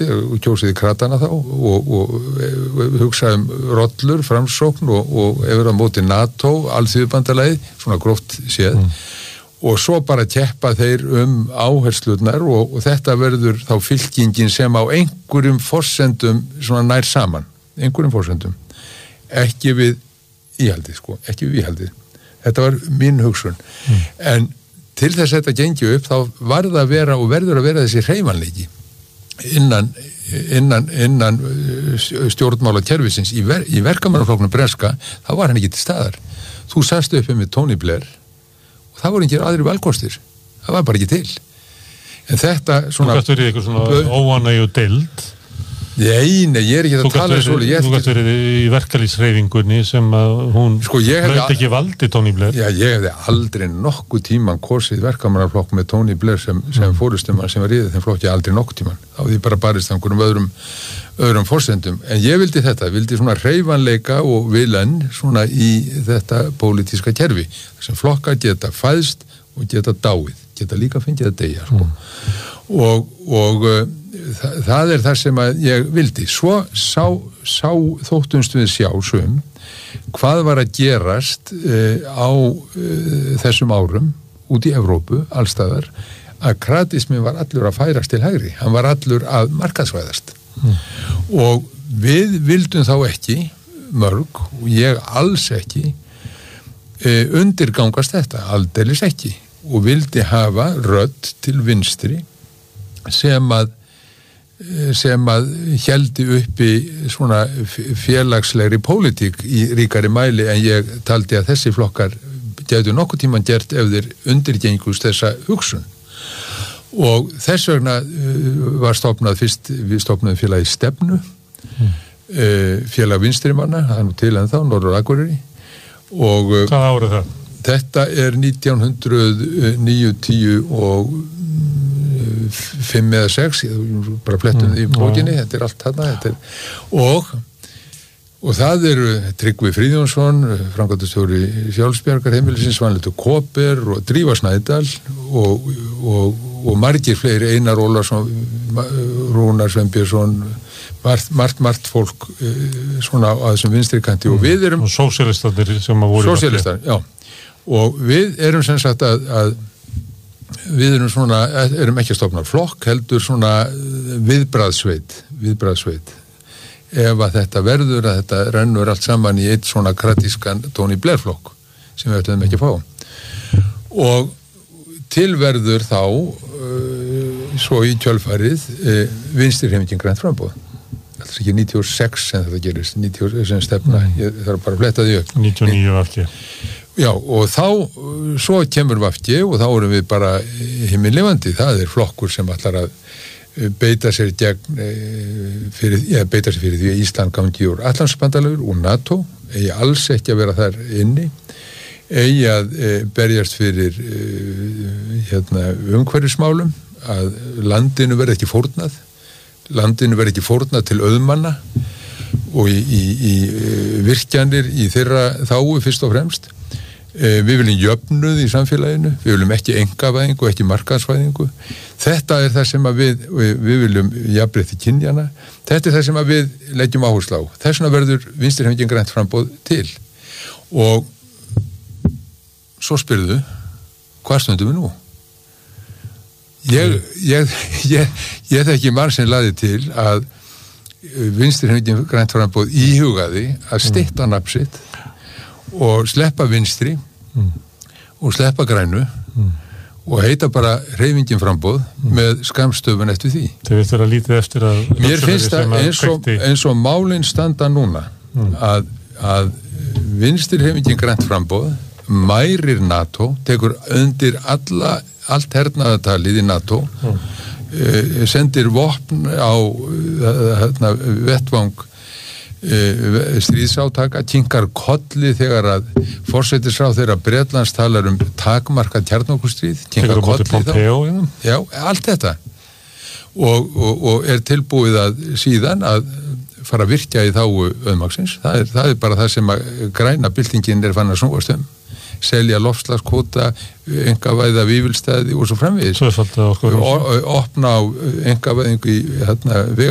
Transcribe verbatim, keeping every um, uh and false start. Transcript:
Íslandi og kjósiði kratana þá og, og, og hugsaði um rollur, framsókn og, og yfir á móti NATO, alþýðubandalagið, svona gróft séð mm. og svo bara keppa þeir um áherslurnar og, og þetta verður þá fylkingin sem á einhverjum forsendum svona nær saman, einhverjum forsendum, ekki við íhaldið sko, ekki við íhaldið. Þetta var mín hugsun. Mm. En til þess að þetta gengi upp, þá var það að vera og verður að vera þessi hreyfanleiki innan, innan, innan stjórnmála kerfisins í, ver, í verkamannaflokknum breska, þá var hann ekki til staðar. Þú sast uppi með Tony Blair og það voru ekki aðri valkostir. Það var bara ekki til. En þetta svona... Þú gæst verið eitthvað svona óánægju deild. Nei, nei, ég er ekki að tala svona. Þú gæst verið í verkalýðshreyfingunni sem að hún sko, hlaut ekki valdi Tony Blair. Já, ég hefði aldrei nokkuð tíman kosið verkamannaflokk með Tony Blair sem, sem mm. fórustumann sem var í þeim flokki aldrei nokkuð tíman. Þá hefði ég bara barist einhverjum öðrum, öðrum forsendum. En ég vildi þetta, vildi svona hreyfanleika og vilan svona í þetta pólitíska kerfi. Sem flokkar geta fæðst og geta dáið. Geta líka fengið að deyja, sko. Mm. Og, og það, það er það sem að ég vildi. Svo sá, sá þóttumst við sjá sum hvað var að gerast uh, á uh, þessum árum út í Evrópu, allstaðar, að kratismin var allur að færast til hægri. Hann var allur að markaðsvæðast. Mm. Og við vildum þá ekki, mörg, og ég alls ekki, uh, undirgangast þetta, aldeilis ekki, og vildi hafa rödd til vinstri sem að sem að héldi uppi svona félagslegri pólitík í ríkari mæli en ég taldi að þessi flokkar gætu nokkuð tíman gert ef þeir undirgengust þessa hugsun. Og þess vegna var stofnað fyrst, við stofnaðum félagi Stefnu, mm. félag vinstrimanna, það er nú til ennþá, Norður Akureyri. Og hvað árið það? Þetta er nítján hundruð níutíu og fimm eða sex, ég bara flettum því í bókinni, þetta er allt þarna, þetta er, og, og það eru Tryggvi Friðjónsson, framkvæmdastjóri Sjálfsbjargar heimilisins, Svanhildur Kåber og Drífa Snædal og, og, og margir fleiri, Einar Ólason, Rúnar Sveinbjörnsson, margt, margt, margt fólk svona á þessum vinstrikanti og við erum... Og sósíalistarnir sem að voru... Sósíalistar, já. Og við erum sem sagt að, að við erum svona, erum ekki að stofna flokk, heldur svona viðbragðsveit, viðbragðsveit. Ef að þetta verður, að þetta rennur allt saman í eitt svona kratískan Tony Blair flokk, sem við ætlum ekki að fá. Og tilverður þá, uh, svo í kjölfarið, uh, vinstrihreyfingin Grænt framboð. Það er ekki níutíu og sex sem þetta gerist, níutíu sem stefna, ég þarf bara að fletta því upp. níutíu og níu aftur. Já, og þá, svo kemur V G og þá erum við bara himinlifandi. Það er flokkur sem ætlar að beita sér gegn, fyrir, ja, beita sér fyrir því að Ísland gangi úr Atlantshafsbandalaginu og NATO, eigi alls ekki að vera þar inni, eigi að e, berjast fyrir e, hérna, umhverfismálum, að landinu verði ekki fórnað, landinu verði ekki fórnað til auðmanna og í, í, í virkjanir í þeirra þáu fyrst og fremst. Við viljum jöfnuð í samfélaginu, við viljum ekki einkavæðingu, ekki markaðsvæðingu. Þetta er það sem að við, við viljum jafnrétti kynjana. Þetta er það sem að við leggjum áherslu á. Þess vegna verður vinstrihreyfingin Grænt framboð til. Og svo spyrðu, hvað stundum við nú? Ég, ég, ég, ég þekki mann sem laði til að vinstrihreyfingin Grænt framboð íhugaði að stytta nafn sitt og sleppa vinstri mm. og sleppa grænu mm. og heita bara hreyfingin framboð mm. með skammstöfun eftir því. Þau veist vera lítið eftir að... Mér finnst það eins og, eins og málinn standa núna mm. að, að vinstri hreyfingin Grænt framboð mærir NATO, tekur undir alla, allt hernaðartalið í NATO, mm. uh, sendir vopn á uh, vettvang stríðsátaka, kinkar kolli þegar að forsætisráð þeirra Bretlands talar um takmarkað kjarnorkustríð, kinkar kolli þá. Já, allt þetta. Og, og, og er tilbúið að síðan að fara að virkja í þáu auðmaksins. Það er, það er bara það sem að græna byltingin er fann að snúast um. Selja loftslagskvóta, einkavæða vífilstæði og svo framvegis. Svo er fallið á okkur. Opna á einkavæðingu í hérna